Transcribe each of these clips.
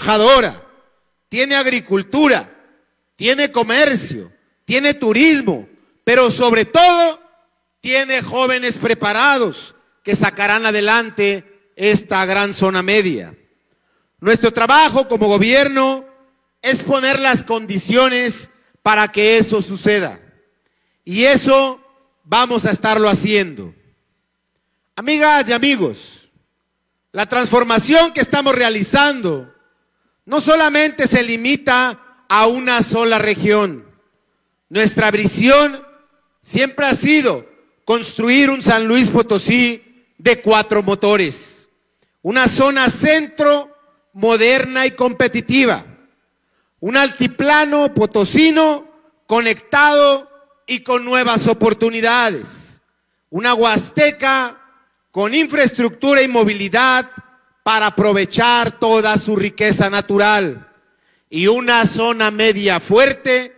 trabajadora, tiene agricultura, tiene comercio, tiene turismo, pero sobre todo tiene jóvenes preparados que sacarán adelante esta gran zona media. Nuestro trabajo como gobierno es poner las condiciones para que eso suceda. Y eso vamos a estarlo haciendo. Amigas y amigos, la transformación que estamos realizando no solamente se limita a una sola región. Nuestra visión siempre ha sido construir un San Luis Potosí de 4 motores. Una zona centro moderna y competitiva. Un altiplano potosino conectado y con nuevas oportunidades. Una Huasteca con infraestructura y movilidad para aprovechar toda su riqueza natural. Y una zona media fuerte,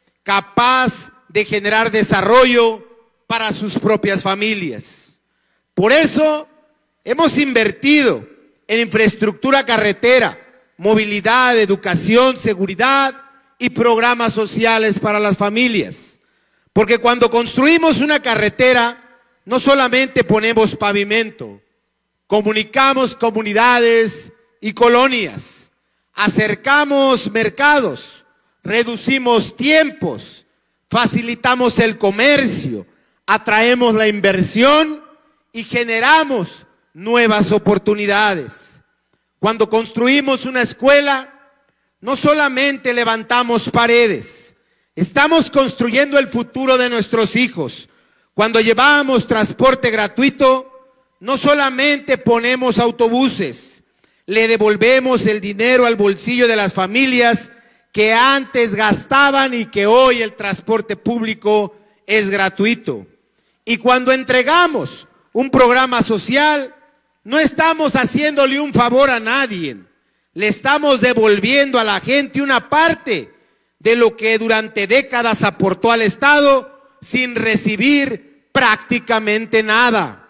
capaz de generar desarrollo para sus propias familias. Por eso hemos invertido en infraestructura carretera, movilidad, educación, seguridad y programas sociales para las familias. Porque cuando construimos una carretera, no solamente ponemos pavimento, comunicamos comunidades y colonias, acercamos mercados, reducimos tiempos, facilitamos el comercio, atraemos la inversión y generamos nuevas oportunidades. Cuando construimos una escuela, no solamente levantamos paredes, estamos construyendo el futuro de nuestros hijos. Cuando llevamos transporte gratuito, no solamente ponemos autobuses, le devolvemos el dinero al bolsillo de las familias que antes gastaban y que hoy el transporte público es gratuito. Y cuando entregamos un programa social, no estamos haciéndole un favor a nadie, le estamos devolviendo a la gente una parte de lo que durante décadas aportó al Estado sin recibir prácticamente nada.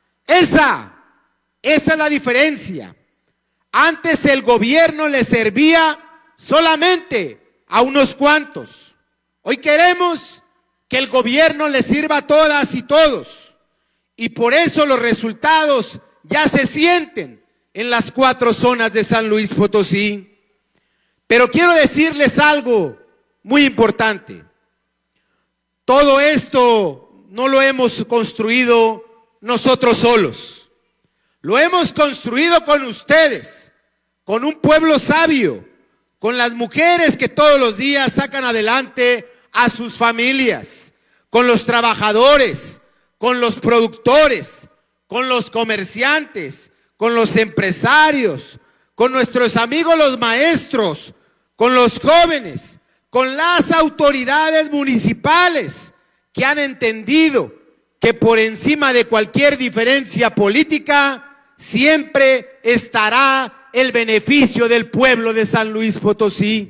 Esa es la diferencia. Antes el gobierno le servía solamente a unos cuantos. Hoy queremos que el gobierno le sirva a todas y todos. Y por eso los resultados ya se sienten en las 4 zonas de San Luis Potosí. Pero quiero decirles algo muy importante. Todo esto no lo hemos construido nosotros solos. Lo hemos construido con ustedes, con un pueblo sabio, con las mujeres que todos los días sacan adelante a sus familias, con los trabajadores, con los productores, con los comerciantes, con los empresarios, con nuestros amigos los maestros, con los jóvenes, con las autoridades municipales que han entendido que por encima de cualquier diferencia política siempre estará el beneficio del pueblo de San Luis Potosí.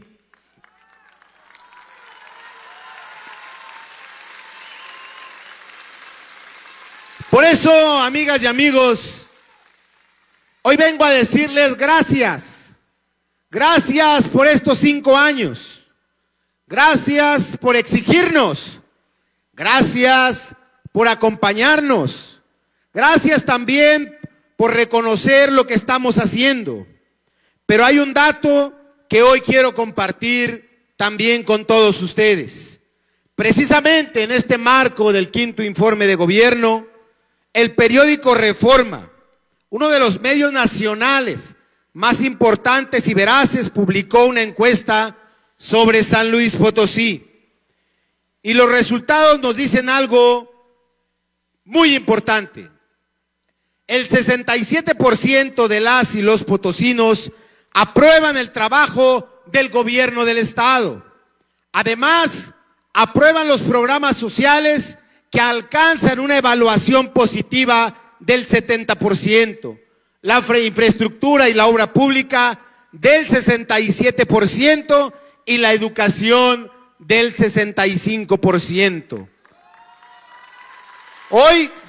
Por eso, amigas y amigos, hoy vengo a decirles gracias. Gracias por estos 5 años. Gracias por exigirnos. Gracias por acompañarnos. Gracias también por reconocer lo que estamos haciendo. Pero hay un dato que hoy quiero compartir también con todos ustedes. Precisamente en este marco del 5º informe de gobierno, el periódico Reforma, uno de los medios nacionales más importantes y veraces, publicó una encuesta sobre San Luis Potosí. Y los resultados nos dicen algo muy importante. El 67% de las y los potosinos aprueban el trabajo del gobierno del Estado. Además, aprueban los programas sociales que alcanzan una evaluación positiva del 70%, la infraestructura y la obra pública del 67% y la educación del 65%. Hoy